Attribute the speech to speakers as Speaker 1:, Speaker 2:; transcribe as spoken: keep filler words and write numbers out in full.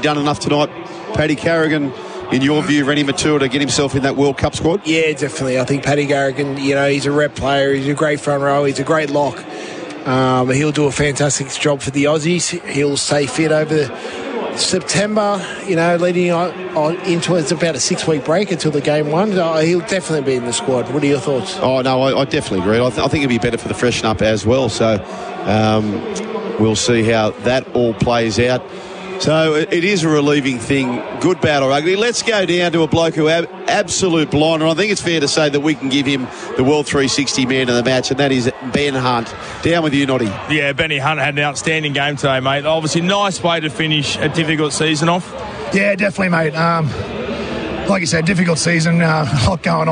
Speaker 1: done enough tonight, Paddy Carrigan, in your view, Rennie Matua, to get himself in that World Cup squad?
Speaker 2: Yeah, definitely. I think Paddy Carrigan, you know, he's a rep player. He's a great front row. He's a great lock. Um, he'll do a fantastic job for the Aussies. He'll stay fit over the September, you know, leading on, on into it's about a six-week break until the game one. Uh, he'll definitely be in the squad. What are your thoughts?
Speaker 1: Oh, no, I, I definitely agree. I, th- I think it'd be better for the freshen up as well. So um, we'll see how that all plays out. So it is a relieving thing, good, bad or ugly. Let's go down to a bloke who ab- absolute blinder. I think it's fair to say that we can give him the World three sixty man of the match, and that is Ben Hunt. Down with you, Noddy.
Speaker 3: Yeah, Benny Hunt had an outstanding game today, mate. Obviously, nice way to finish a difficult season off.
Speaker 4: Yeah, definitely, mate. Um, like you said, difficult season, uh, a lot going on.